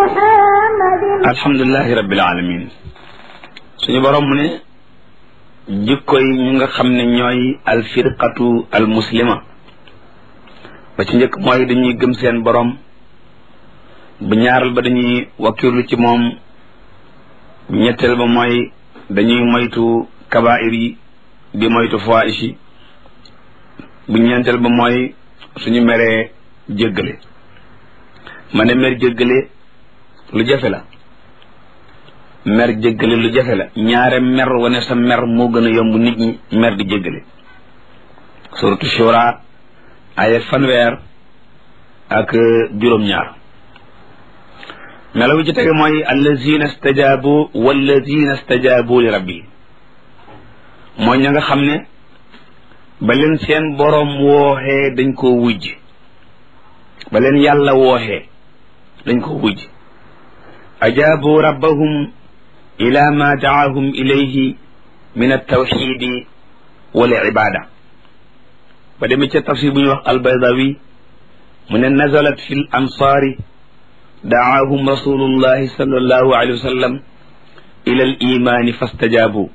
alhamdulilahi rabbil alamin suñu borom mu ne jikko yi ñu nga xam ne ñooy alfirqatu almuslima ba ci njëkk mooy dañuy gëm seen borom bu ñaaral ba dañuy wakkirlu ci moom bu ñetteel ba mooy dañuy moytu kabaa'ir yi di moytu fawaahish yi bu ñeenteel ba mooy suñu meree jéggale ma ne mer jéggale lu jafe la mer jéggale lu jafe la ñaare mer wane sa mer moo gën a yomb nit ñi mer di jéggale suratu shura aya fanweer ak juróom-ñaar melaw ci tege mooy allazina stajabu wallazina stajabu li rabbi mooy ña nga xam ne ba leen seen boroom wooxee dañ koo wujj ba leen yàlla wooxee dañ koo wujj ajaabu rabbahum ila ma daahum ilayhi min altawxidi wal ibada ba demee ca tafsir bu ñuy wax albaydawi mu ne nazalat fi l ansaari daahum rasulullahi sallallahu alayhi wa sallam ila al imani fastajaabu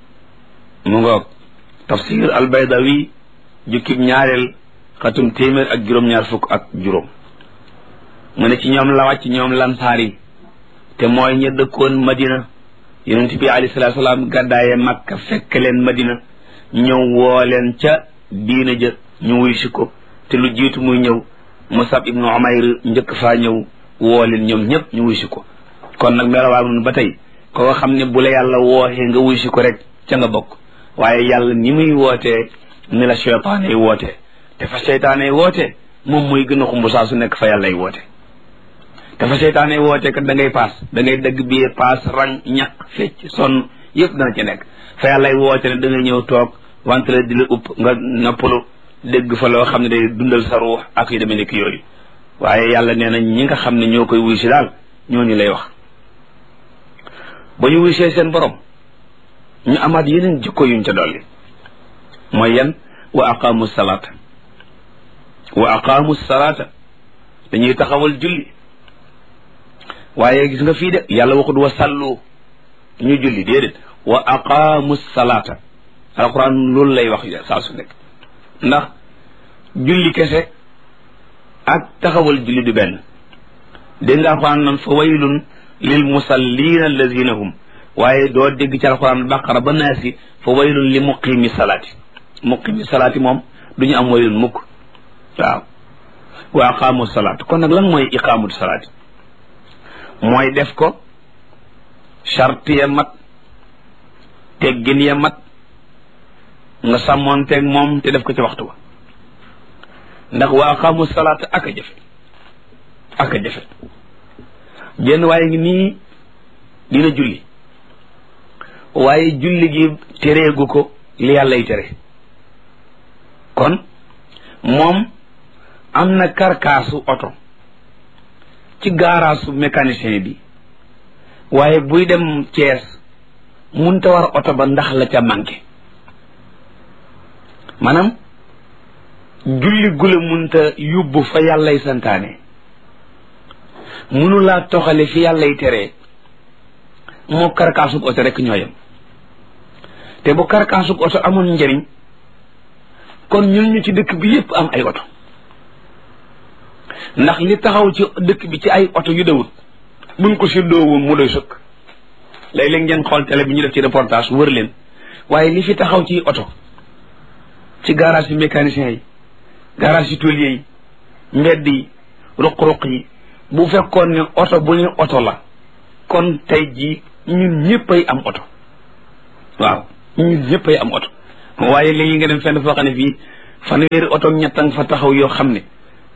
mu ngoog tafsir albaydawi jukkib ñaareel xatum téeméer ak juróom-ñaar fukk ak juróom mu ne ci ñoom la wàcc ñoom lansaar yi te mooy ña dëkkoon madina yonent bi alayhi salaatu salaam gàddaaye makka fekk leen madina ñëw woo leen ca diina ja ñu wuy si ko te lu jiitu muy ñëw musab ibnu umayr njëkk faa ñëw woo leen ñoom ñëpp ñu wuy si ko kon nag melawaa nun ba tey koo xam ne bu la yàlla wooxee nga wuy si ko rek ca nga bokk waaye yàlla ni muy wootee ni la seytaane yi wootee te fa seytaane yi wootee moom muy gën a xumb saa su nekk fa yàlla yi woote dafa seytaane woote kat da ngay paas da ngay dëgg biir paas rang ñaq fecc sonn yëpp dana ci nekk fa yàllay woote ne da ngay ñëw toog wante la di la upp nga noppalu dégg fa loo xam ne day dundal sa ruux ak yu demee nekk yooyu waaye yàlla nee na ñi nga xam ne ñoo koy wuy si daal ñooñu lay wax ba ñu wuy see seen borom ñu amaat yeneen jikko yuñ ca dolli mooy yan wa aqaamu salaata dañuy taxawal julli waaye gis nga fii de yàlla waxut wa sallu ñu julli déedéet wa aqaamu salaata alquran loolu lay wax saa su nekk ndax julli kese ak taxawal julli du benn dégg nga alquran nan fa waylun lil musallina allazina hum waaye doo dégg ci alquran baqara ba naasi fa waylun li muqimi salaati moom duñu am waylun mukk waaw wa aqaamu salaata kon nag lan mooy iqaamu salaati mooy def ko charte ya mat teggin ya mat nga sàmmoonteeg moom te def ko ci waxtu wa ndax wa aqaamu salaata ak a jafe jenn waaye ngi nii dina julli waaye julli gi tereegu ko li yàllay tere kon moom am na karkaasu oto ci gaaraasu mécanicien bi waaye buy dem Thiès munta war oto ba ndax la ca manqué maanaam julli gula munta yóbbu fa yàllay santaane munulaa toxale fi yàllay teree moo karkaasub oto rek ñooyam te bu karkaasub oto amoon njëriñ kon ñun ñu ci dëkk bi yépp am ay oto ndax li taxaw ci dëkk bi ci ay oto yu dawut buñ ko séddoo woon mu doy sëkk léeg-léeg ngeen xool télé bi ñu def ci reportage wër leen waaye li fi taxaw ci oto ci garage yi mécanicien yi garage yi tôlier yi mbedd yi ruq-ruq yi bu fekkoon ne oto bu ñu oto la kon tey jii ñun ñëppay am oto waaw ñun ñëppay am oto waaye léegi nga dem fenn foo xam ne fii fanweeri oto ñettang fa taxaw yoo xam ne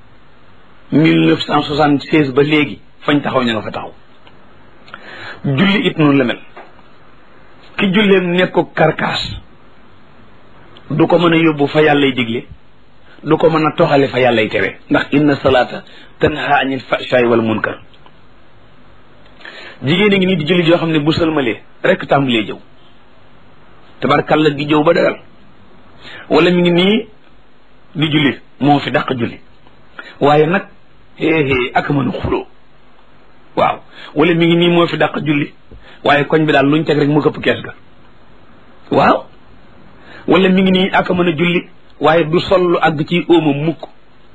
1976 ba léegi fañ taxaw ña nga fa taxaw julli it noonu la mel ki julleem nekku karkaas du ko mën a yóbbu fa yàllay digle du ko mën a toxale fa yàllay tere ndax inna salaata tanha anil fahsha'i wal munkar jigéen a ngi nii di julli joo xam ne bu sëlmalee rek tàmbalee jëw tabarkalla di jëw ba dagal wala mi ngi nii di julli moo fi dàq julli waaye nag ak mën a xuloo waaw wala mi ngi nii moo fi dàq julli waaye koñ bi daal luñ teg rek mu këpp kees ga waaw wala mi ngi nii ak a mën a julli waaye du sol lu àgg ci óoma mukk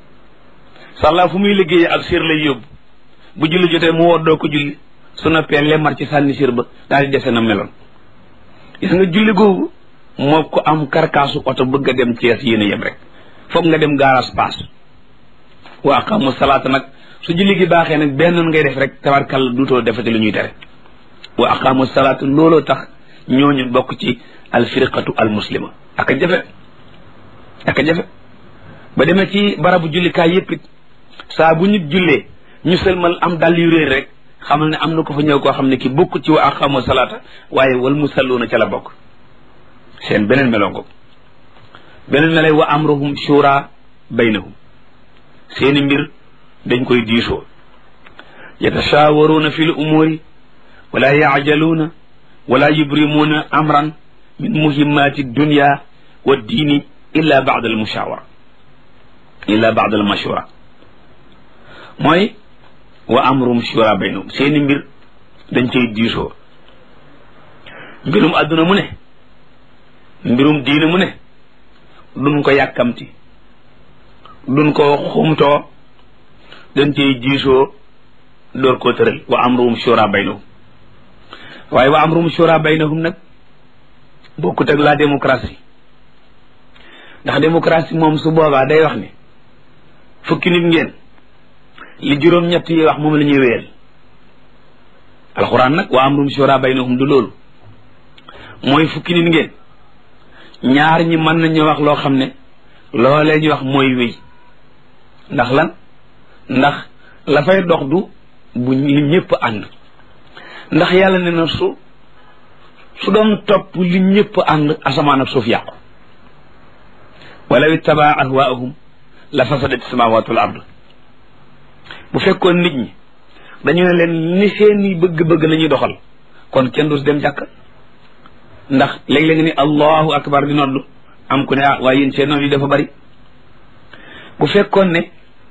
sàllaa fu muy liggéeyee ak sér lay yóbbu bu julli jotee mu woddoo ko julli su noppee lemmar ci sànni sér ba daal di dese na meloon gis nga julli googu moo ko am karkaasu oto bëgg a dem Cees yéen a yem rek foog nga dem garage paas wa aqamu salaata nag su julli gi baaxee nag benn ngay def rek tabarkàlla duutoo defati lu ñuy tere wa aqamu salaata looloo tax ñooñu bokk ci alfirqatu almuslima ak a jafe ba demee ci barabu jullikaay yépp it saa bu nit jullee ñu sëlmal am dal yu réer rek xamal ne am na ko fa ñëw koo xam ne ki bokk ci wa aqamu salaata waaye wal musalluuna ca la bokk seen beneen melongo beneen melay wa amruhum shura baynahum seeni mbir dañ koy diisoo yatashawaruuna fi l umuri wala yaajaluuna wala yubrimuuna amran min muhimmati dunya wa diini illa ba'da al mushawara illa ba'da al mashura mooy wa amruhum shura baynahum seeni mbir dañ koy diisoo mbirum adduna mu ne mbirum diine mu ne duñ ko yàkkamti duñ ko xumtoo dañ cey diisoo door koo tëral wa amruhum shura baynahum waaye wa amruhum shura baynahum nag bokkut ak la démocratie ndax démocratie moom su boobaa day wax ne fukki nit ngeen li juróom-ñett yi wax moom la ñuy wéyal alxuraan nag wa amruhum shura baynahum du loolu mooy fukki nit ngeen ñaar ñi mën nañu wax loo xam ne loolee ñu wax mooy wéy ndax lan ndax la fay dox du bu li ñëpp ànd ndax yàlla ne na su doon topp li ñëpp ànd asamaan ak suuf yàqu walaw ittabaa ahwaahum la fasadat samawatu wal ard bu fekkoon nit ñi dañu ne leen ni seeni bëgg-bëgg la ñuy doxal kon kenn du dem jàkk ndax léeg-léeg ni allahu akbar di noddu am ku ne waaye yéen seen noonu yi dafa bari bu fekkoon ne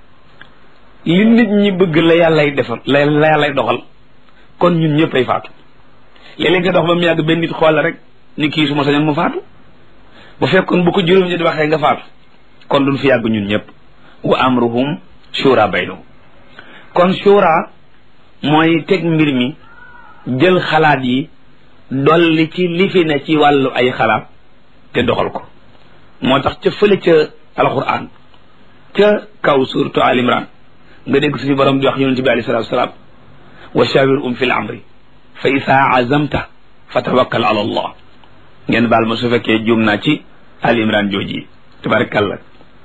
li nit ñi bëgg la yàllay defal la yàllay doxal kon ñun ñëpp ay faatu léeg-léeg nga dox ba mu yàgg benn nit xool la rek ni kii su ma sañoon mu faatu bu fekkoon bu ko juróom ñi di waxee nga faatu kon duñ fi yàgg ñun ñëpp wa amruhum shura baynahum kon shura mooy teg mbir mi jël xalaat yi dolli ci li fi ne ci wàllu ay xalaat te doxal ko moo tax ca fële ca alquran ca kaw suratu al imran nga dégg suñu borom di wax yonente bi alayhi salatu wasalaam wa shawirhum fil amri fa isaa azamta fa tawakkal ala allah ngeen baal ma su fekkee juum naa ci al imran jooji tabarakallah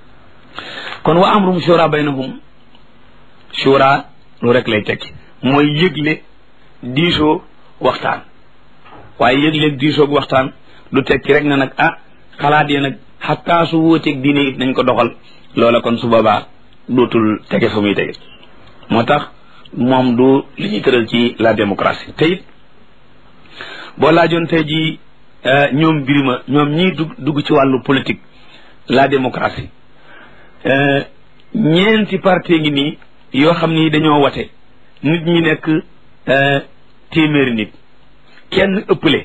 kon wa amrum shura baynahum shura lu rek lay tekki mooy yëgle diisoo waxtaan waaye yëgle diisoog waxtaan du tekki rek na nag xalaat yi nag xattaa su wóoteeg diine it nañ ko doxal loola kon su boobaa dootul tege fa muy tege moo tax moom du li ñuy tëral ci la démocratie te it boo laajoon tey ji ñoom birima ñoom ñii dugg ci wàllu politique la démocratie ñeenti parti ngi nii yoo xam ni dañoo wate nit ñi nekk téeméeri nit kenn ëppale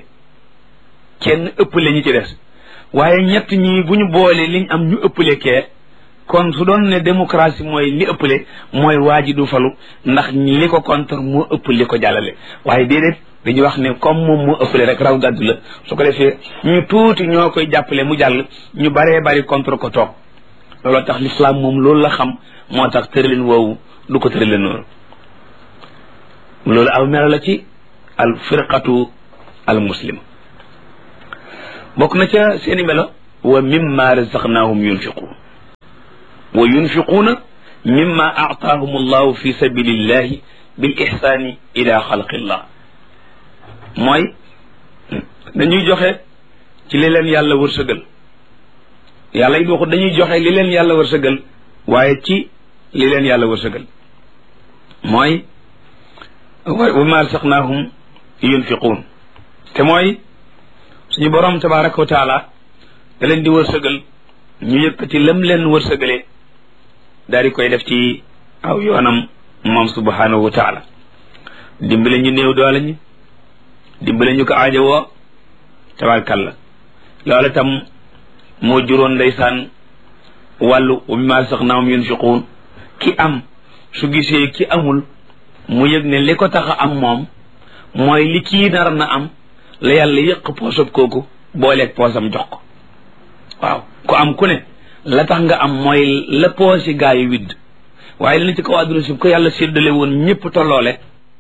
ñi ci des waaye ñett ñi bu ñu boolee liñ am ñu ëppale kee kon su doon ne démocratie mooy li ëppale mooy waa ji du falu ndax li ko contre moo ëpp li ko jàllale waaye déedéet dañuy wax ne comme moom moo ëppale rek raw gàddu la su ko defee ñu tuuti ñoo koy jàppale mu jàll ñu baree bari contre ko toog looloo tax l'islam moom loolu la xam moo tax tëralin woowu du ko tëralin noonu loolu aw melo la ci al firqatu al muslima bokk na ca seeni melo wa mimma razaqnahum yunfiqun wa yunfiquuna mimma aataahum allahu fi sabilillahi bil ihsani ila xalqillah mooy dañuy joxe ci li leen yàlla wërsëgal yàlla it waxut dañuy joxe li leen yàlla wërsëgal waaye ci li leen yàlla wërsëgal mooy wa mimma razaqnahum yunfiquun te mooy suñu borom tabaraka wa taala da leen di wërsëgal ñu yëkkati lam leen wërsëgalee daal di koy def ci aw yoonam moom subhanahu wa taala dimbale ñu néew doole ñi dimbale ñu ko aajowoo tabarkalla loolu tam moo juróon ndeysaan wàllu wa mimmaa razaqnaahum yunfiquun ki am su gisee ki amul mu yëg ne li ko tax a am moom mooy li kii nar na am la yàlla yëq poosab kooku booleeg poosam jox ko waaw ku am ku ne la tax nga am mooy la poosi gaa yi widd waaye li ci kaw àdduna si ko yàlla séddale woon ñëpp tolloole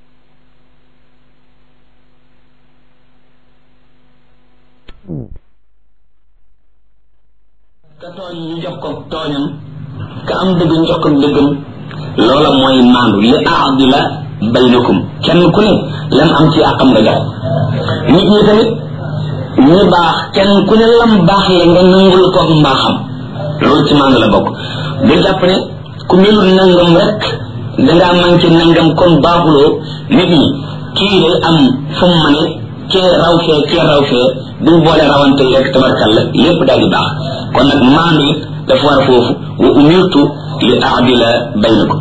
ka tooñ ñu jox ko tooñam ka am dëgg ñu jox ko dëggam loola mooy maandu li aadila baynakum kenn ku ne lam am ci àqam nga jox nit ñi tamit ñi baax kenn ku ne lam baax la nga nangul ko mbaaxam loolu ci maandu la bokk bu jàpp ne ku melul nangam rek dangaa manqué nangam kon baaxuloo nit ñi kii day am fu mu ma ne kee raw fee duñ boole rawante yi rek tabarkalla lépp daal di baax kon nag maandu it dafa war a foofu wa umirtu li aadila baynakum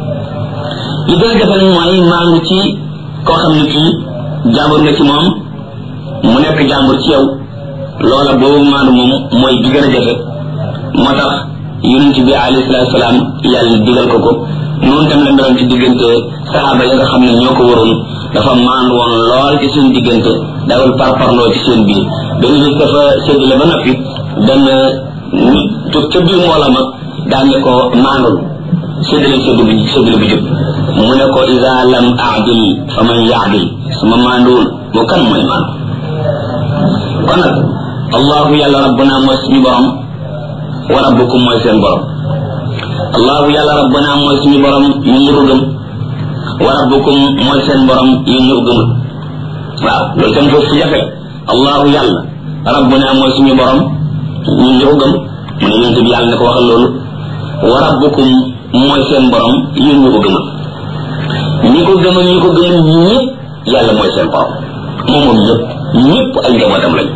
li gën a jafe nag mooy maandu ci koo xam ne kii jàmbur nga ci moom mu nekk jàmbur ci yow loola boobu maandu moom mooy bi gën a jafe moo tax yonent bi alayhi salaatu salaam yàlla digal ko noonu tam la meloon ci diggante saxaaba yi nga xam ne ñoo ko waroon dafa maandu woon lool ci seen diggante dawul parparloo ci seen biir benn bis dafa séddale ba noppi benn nit ca biir mbooloo ma daan ne ko maandul séddale bu jub mu ne ko iza lam aadil fa man yaadil suma maanduwul moo kan mooy maandu kon nag allahu yàlla rabbuna mooy suñu borom wa rabbukum mooy seen borom allahu yàlla rabbuna mooy suñu borom ñu ñu ko gëm wa rabbukum mooy seen borom yéen ñu ko gëmul waaw loolu tam foofu jafe allahu yàlla rabbuna mooy suñu borom ñun ñu ko gëm mu ne yonent bi yàlla ne ko waxal loolu wa rabbukum mooy seen borom yéen ñu ko gëmul ñi ko gëmul ñëpp yàlla mooy seen borom moom ñëpp ay njabootam lañ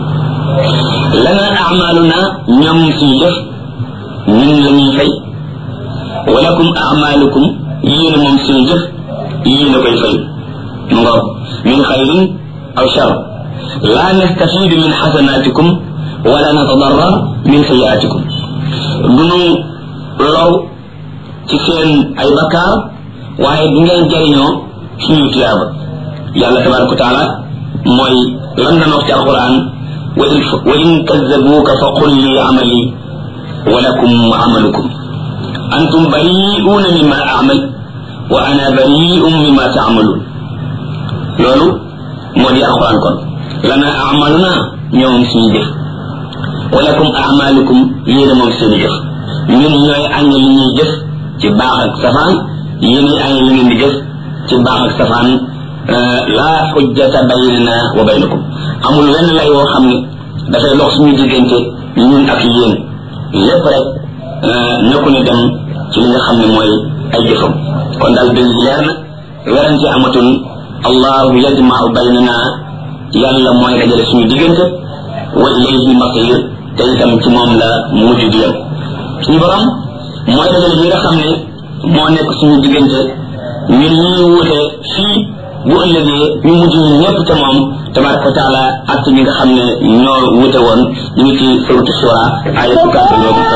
lana amaluna ñoom suñu def ñun la ñuy fay walakum amalukum yéen moom suñu jëf yéen a koy fay mu nga min xayrin aw shar la nastafidu min xasanatikum wala natadarrar min sayiatikum duñu low ci seen ay bakkaar waaye du ngeen jariñoo suñu tiyaaba yàlla tabaraka wa taala mooy lan na wax ci alquran wa in kazzabuka fa qul li amali walakum amalukum antum bari'una mimma a'mal wa ana bari'un mimma ta'malun loolu moo di alquran kon lana a'maluna ñoom suñu jëf walakum a'malukum yéen moom seen jëf ñun ñooy añ li ñuy jëf ci baax ak safaan yéen añ li ngeen di jëf ci baax ak safaan la hujjata baynana wa baynakum amul wenn lay woo xam ne dafay dox suñu diggante ñun ak yéen lépp rek na ko ne dem ci li nga xam ne mooy ay jëfam kon daal dëgg leer na werante amatul allahu yajma'u baynana yàlla mooy dajale suñu diggante wa ilayhi masir te itam ci moom la mujj di yem suñu borom mooy dajale li nga xam ne moo nekk suñu diggante ñun ñuy wute fii bu ëllëgee ñu mujj ñu ñëpp te moom tabaraka wa taala ak ñi nga xam ne ñoo wute woon ñu ngi ci suratu shura ay